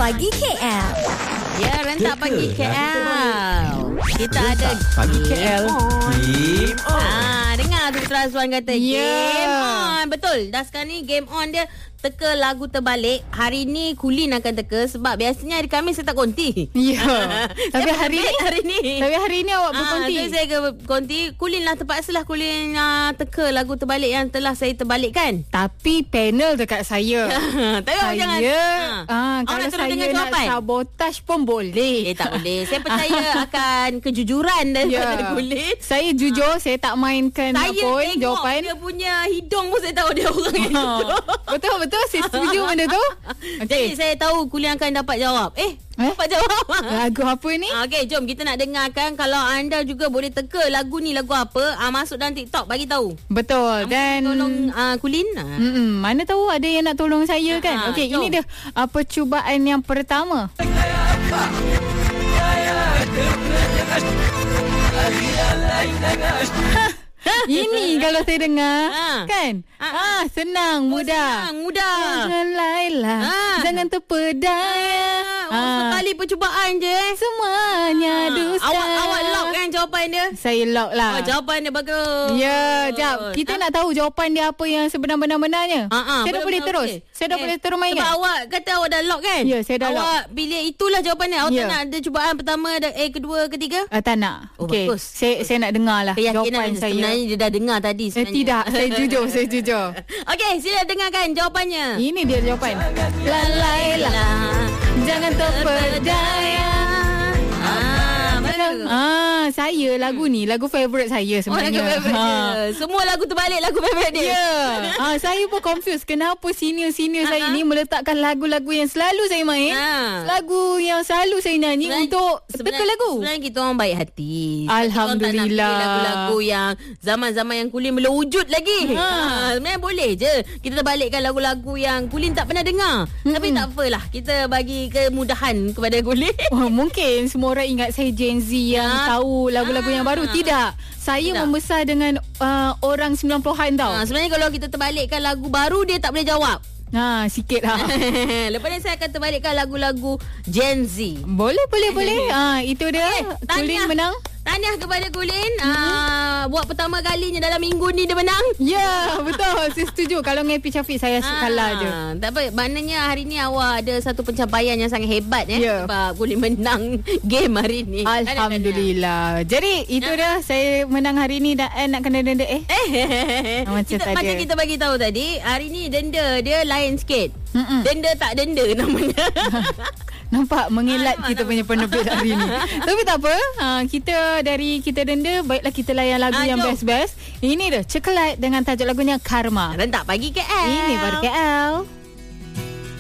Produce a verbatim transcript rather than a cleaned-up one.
Pagi K L. Ya, rentak pagi K L. Kita ada Pagi K L. Game on. Ah, dengar tu Putra Azwan kata Yeah. game on. Betul. Dah sekarang ni game on dia teka lagu terbalik. Hari ni Kulin akan teka sebab biasanya hari Khamis saya tak konti. Ya. Tapi hari ni hari ni. Tapi hari ni awak berkonti. Ah, so saya ke konti. Kulin lah terpaksalah Kulin uh, teka lagu terbalik yang telah saya terbalikkan. Tapi panel dekat saya. Tapi awak saya jangan. ah, Awak kalau nak terus saya dengar nak jawapan? sabotaj pun boleh. Eh tak boleh. Saya percaya akan kejujuran daripada Ya. Kulin. Saya jujur, saya tak mainkan Saya pun tengok jawapan. dia punya hidung pun saya tahu dia orang yang Ha. hidung. Betul betul saya setuju benda tu. Jadi Okey. saya tahu Kulin akan dapat jawab. Eh, Eh? dapat jawab. Lagu apa ni? Ah, Okey, jom kita nak dengarkan. Kalau anda juga boleh teka lagu ni lagu apa, ah, masuk dalam TikTok bagi tahu. Betul. Dan Tolong ah, Kulin. Ah. Mm-mm, mana tahu ada yang nak tolong saya kan. Ha, Okey, jom. ini dia uh, percubaan yang pertama. Ini kalau saya dengar Ha. kan. Ha. Ah, senang, mudah. Senang, mudah. Jangan Laila, Ha. jangan terpedaya. Ah, oh, sekali percubaan je eh. Semuanya dusta. Awak awak lock kan jawapan dia? Saya lock lah. Oh, jawapan dia bagus. Ya, jap. Kita nak tahu jawapan dia apa yang sebenar-benar-benarnya. Ah, ah, saya dah benar-benar boleh terus. okey. Saya dah Eh, boleh terus main Sebab kan? awak kata awak dah lock kan? Ya, saya dah lock. Awak pilih itulah jawapan dia. Awak Ya. tak nak ada cubaan pertama, eh kedua, ketiga? Uh, tak nak. Oh, Okey. bagus. Saya saya nak dengar lah Keyakinan jawapan saya. sebenarnya dia dah dengar tadi Eh, sebenarnya. tidak, saya jujur, saya jujur. Okey, sila dengarkan jawapannya. Ini dia jawapan. Lalailah, jangan terpedaya. Ah, mana? Ah, saya lagu ni lagu favourite saya Oh, lagu sebenarnya. favourite dia. Semua lagu terbalik lagu favourite dia. Ya. Ah, saya pun confused kenapa senior-senior saya ni meletakkan lagu-lagu yang selalu saya main, Ha. lagu yang selalu saya nyanyi Sebenarnya- untuk sebenarnya- teka lagu. Sebenarnya kita orang baik hati. Alhamdulillah. Kita orang tak nak pilih lagu-lagu yang zaman-zaman yang Kulin belum wujud lagi. Ha. Ha. Sebenarnya boleh je kita terbalikkan lagu-lagu yang Kulin tak pernah dengar. Mm-mm. Tapi tak apalah. Kita bagi kemudahan kepada Kulin. Oh, mungkin semua orang ingat saya Gen Z yang Ya. tahu lagu-lagu Ah. yang baru. Tidak. Saya Tidak. membesar dengan uh, orang sembilan puluhan tau. Ha, sebenarnya kalau kita terbalikkan lagu baru, dia tak boleh jawab. Ha, sikit lah. Lepas ni saya akan terbalikkan lagu-lagu Gen Z. Boleh, boleh, boleh. Ha, itu dia. Eh, Kulin tahniah. menang. Tahniah kepada Kulin. Ah, buat pertama kalinya dalam minggu ni dia menang. Ya, betul. Saya setuju. Kalau dengan P. Syafiq, saya Ah, kalah je. Tak apa, maknanya hari ni awak ada satu pencapaian yang sangat hebat eh. Ya. Sebab boleh menang game hari ni. Alhamdulillah. Jadi, itu dia. Saya menang hari ni dan eh, nak kena denda eh. Eh, Macam kita, tadi. macam kita bagi tahu tadi, hari ni denda dia lain sikit. Mm-mm. Denda tak denda namanya. Nampak mengelat Ah, kita nampak. punya penerbit hari ni. Tapi tak apa. Ha, kita dari kita denda, baiklah kita layan lagu Ah, yang jom. best-best. Ini dia, Cekelat dengan tajuk lagunya Karma. Rentak pagi K L. Ini baru K L.